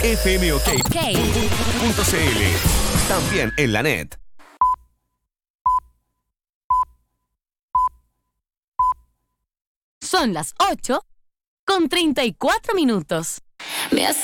fmok.cl. También en la net. Son las 8:34.